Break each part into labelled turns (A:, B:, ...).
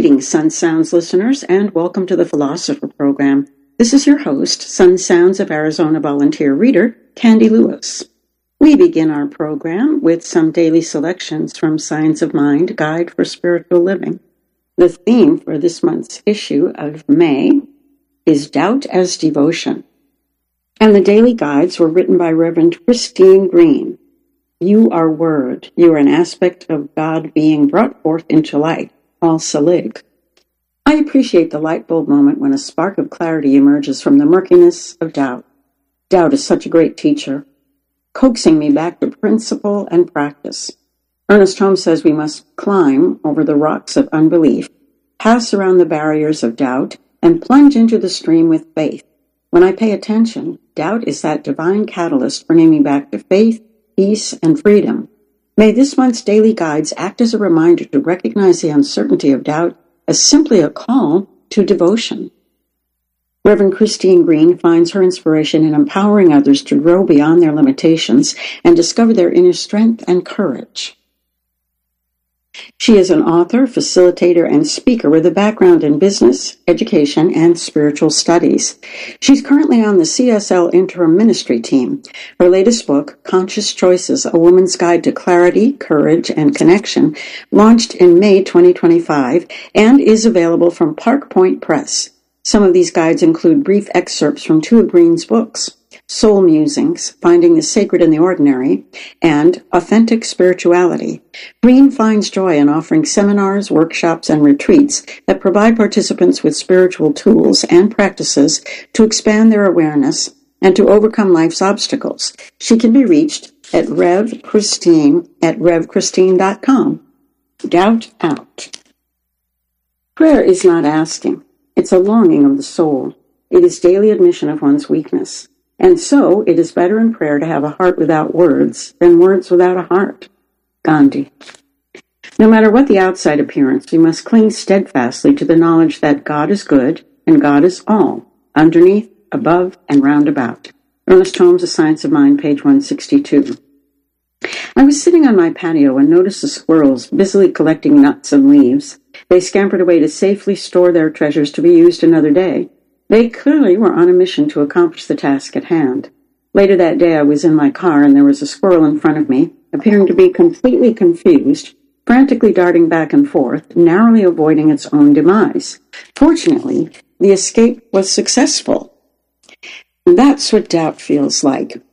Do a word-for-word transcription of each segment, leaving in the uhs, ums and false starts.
A: Greetings, Sun Sounds listeners, and welcome to the Philosopher Program. This is your host, Sun Sounds of Arizona volunteer reader, Candy Lewis. We begin our program with some daily selections from Science of Mind, Guide for Spiritual Living. The theme for this month's issue of May is Doubt as Devotion. And the daily guides were written by Reverend Christine Green. You are Word. You are an aspect of God being brought forth into light. All Selig. I appreciate the light bulb moment when a spark of clarity emerges from the murkiness of doubt. Doubt is such a great teacher, coaxing me back to principle and practice. Ernest Holmes says we must climb over the rocks of unbelief, pass around the barriers of doubt, and plunge into the stream with faith. When I pay attention, doubt is that divine catalyst bringing me back to faith, peace, and freedom. May this month's daily guides act as a reminder to recognize the uncertainty of doubt as simply a call to devotion. Reverend Christine Green finds her inspiration in empowering others to grow beyond their limitations and discover their inner strength and courage. She is an author, facilitator, and speaker with a background in business, education, and spiritual studies. She's currently on the C S L Interim Ministry team. Her latest book, Conscious Choices, A Woman's Guide to Clarity, Courage, and Connection, launched in May twenty twenty-five and is available from Park Point Press. Some of these guides include brief excerpts from two of Green's books, Soul Musings, Finding the Sacred in the Ordinary, and Authentic Spirituality. Green finds joy in offering seminars, workshops, and retreats that provide participants with spiritual tools and practices to expand their awareness and to overcome life's obstacles. She can be reached at Rev Christine at rev christine dot com. Doubt out. Prayer is not asking. It's a longing of the soul. It is daily admission of one's weakness. And so, it is better in prayer to have a heart without words than words without a heart. Gandhi. No matter what the outside appearance, we must cling steadfastly to the knowledge that God is good and God is all, underneath, above, and round about. Ernest Holmes, A Science of Mind, page one sixty-two. I was sitting on my patio and noticed the squirrels busily collecting nuts and leaves. They scampered away to safely store their treasures to be used another day. They clearly were on a mission to accomplish the task at hand. Later that day, I was in my car and there was a squirrel in front of me, appearing to be completely confused, frantically darting back and forth, narrowly avoiding its own demise. Fortunately, the escape was successful. That's what doubt feels like.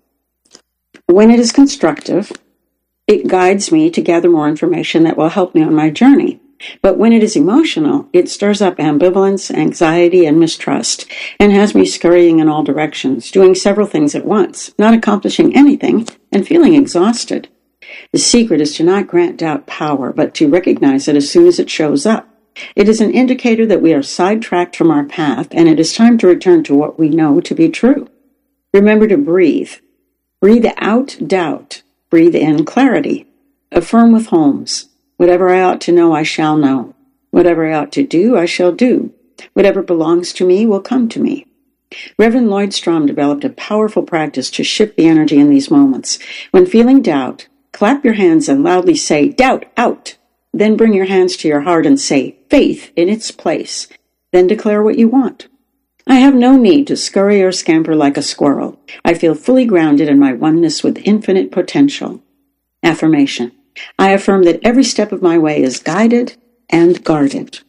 A: When it is constructive, it guides me to gather more information that will help me on my journey. But when it is emotional, it stirs up ambivalence, anxiety, and mistrust, and has me scurrying in all directions, doing several things at once, not accomplishing anything, and feeling exhausted. The secret is to not grant doubt power, but to recognize it as soon as it shows up. It is an indicator that we are sidetracked from our path, and it is time to return to what we know to be true. Remember to breathe. Breathe out doubt. Breathe in clarity. Affirm with Holmes. Whatever I ought to know, I shall know. Whatever I ought to do, I shall do. Whatever belongs to me will come to me. Reverend Lloyd Strom developed a powerful practice to shift the energy in these moments. When feeling doubt, clap your hands and loudly say, doubt out. Then bring your hands to your heart and say, faith in its place. Then declare what you want. I have no need to scurry or scamper like a squirrel. I feel fully grounded in my oneness with infinite potential. Affirmation. I affirm that every step of my way is guided and guarded.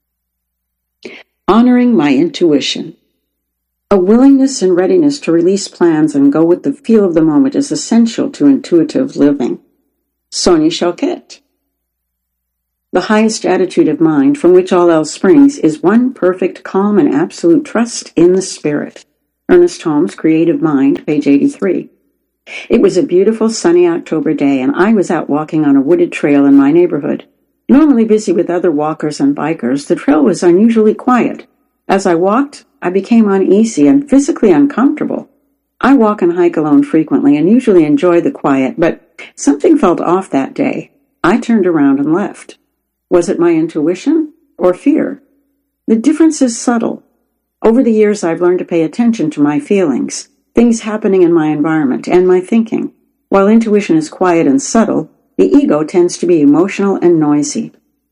A: Honoring my intuition. A willingness and readiness to release plans and go with the feel of the moment is essential to intuitive living. Sonia Choquette. The highest attitude of mind, from which all else springs, is one perfect calm and absolute trust in the spirit. Ernest Holmes, Creative Mind, page eighty-three. It was a beautiful sunny October day, and I was out walking on a wooded trail in my neighborhood. Normally busy with other walkers and bikers, the trail was unusually quiet. As I walked, I became uneasy and physically uncomfortable. I walk and hike alone frequently and usually enjoy the quiet, but something felt off that day. I turned around and left. Was it my intuition or fear? The difference is subtle. Over the years, I've learned to pay attention to my feelings, things happening in my environment, and my thinking. While intuition is quiet and subtle, the ego tends to be emotional and noisy.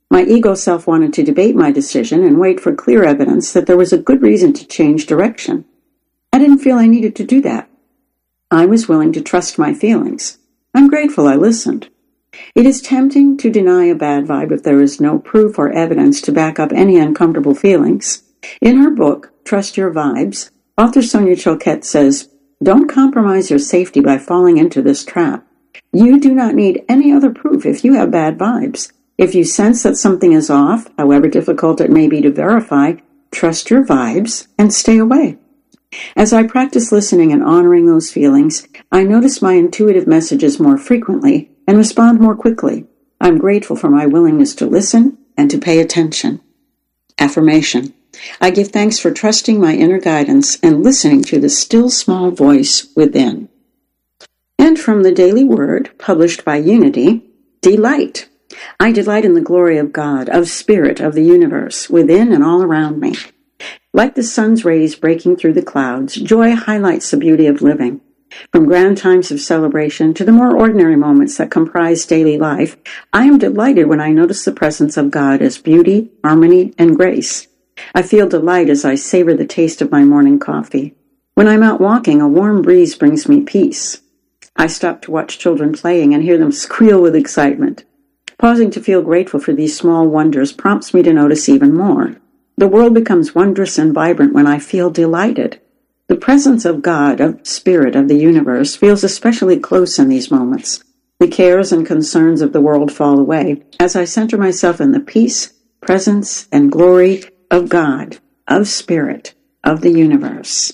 A: My ego self wanted to debate my decision and wait for clear evidence that there was a good reason to change direction. I didn't feel I needed to do that. I was willing to trust my feelings. I'm grateful I listened. It is tempting to deny a bad vibe if there is no proof or evidence to back up any uncomfortable feelings. In her book, Trust Your Vibes, author Sonia Choquette says, "Don't compromise your safety by falling into this trap. You do not need any other proof if you have bad vibes. If you sense that something is off, however difficult it may be to verify, trust your vibes and stay away." As I practice listening and honoring those feelings, I notice my intuitive messages more frequently and respond more quickly. I'm grateful for my willingness to listen and to pay attention. Affirmation. I give thanks for trusting my inner guidance and listening to the still small voice within. And from the Daily Word, published by Unity, delight. I delight in the glory of God, of Spirit, of the universe, within and all around me. Like the sun's rays breaking through the clouds, joy highlights the beauty of living. From grand times of celebration to the more ordinary moments that comprise daily life, I am delighted when I notice the presence of God as beauty, harmony, and grace. I feel delight as I savor the taste of my morning coffee. When I'm out walking, a warm breeze brings me peace. I stop to watch children playing and hear them squeal with excitement. Pausing to feel grateful for these small wonders prompts me to notice even more. The world becomes wondrous and vibrant when I feel delighted. The presence of God, of Spirit, of the universe, feels especially close in these moments. The cares and concerns of the world fall away as I center myself in the peace, presence, and glory of God, of Spirit, of the universe.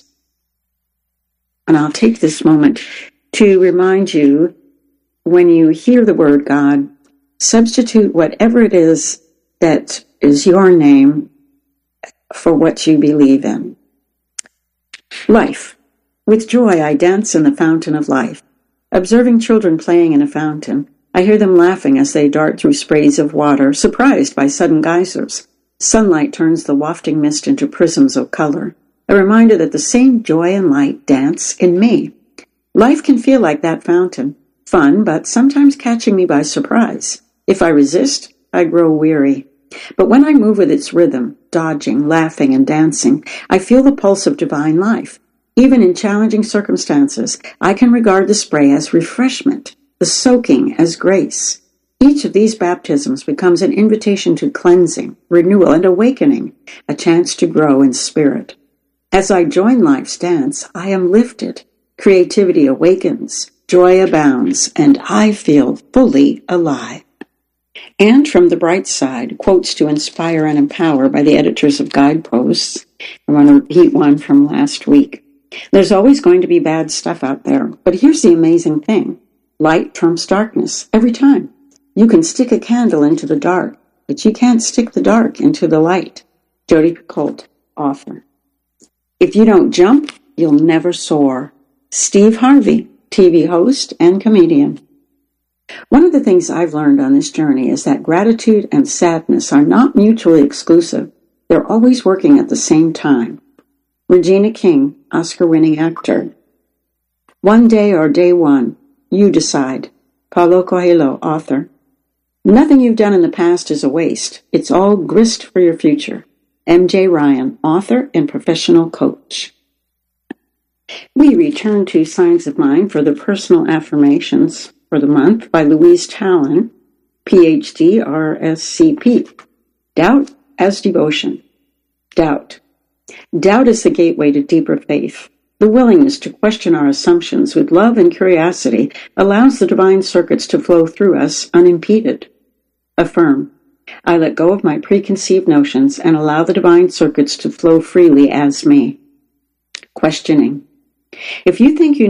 A: And I'll take this moment to remind you, when you hear the word God, substitute whatever it is that is your name for what you believe in. Life. With joy, I dance in the fountain of life. Observing children playing in a fountain, I hear them laughing as they dart through sprays of water, surprised by sudden geysers. Sunlight turns the wafting mist into prisms of color, a reminder that the same joy and light dance in me. Life can feel like that fountain, fun, but sometimes catching me by surprise. If I resist, I grow weary. But when I move with its rhythm, dodging, laughing, and dancing, I feel the pulse of divine life. Even in challenging circumstances, I can regard the spray as refreshment, the soaking as grace. Each of these baptisms becomes an invitation to cleansing, renewal, and awakening, a chance to grow in spirit. As I join life's dance, I am lifted. Creativity awakens, joy abounds, and I feel fully alive. And from the bright side, quotes to inspire and empower by the editors of Guideposts. I want to repeat one from last week. There's always going to be bad stuff out there, but here's the amazing thing. Light trumps darkness every time. You can stick a candle into the dark, but you can't stick the dark into the light. Jodi Picoult, author. If you don't jump, you'll never soar. Steve Harvey, T V host and comedian. One of the things I've learned on this journey is that gratitude and sadness are not mutually exclusive. They're always working at the same time. Regina King, Oscar-winning actor. One day or day one, you decide. Paulo Coelho, author. Nothing you've done in the past is a waste. It's all grist for your future. M J Ryan, author and professional coach. We return to Signs of Mind for the personal affirmations for the month by Louise Tallon, P H D, R S C P. Doubt as devotion. Doubt. Doubt is the gateway to deeper faith. The willingness to question our assumptions with love and curiosity allows the divine circuits to flow through us unimpeded. Affirm. I let go of my preconceived notions and allow the divine circuits to flow freely as me. Questioning. If you think you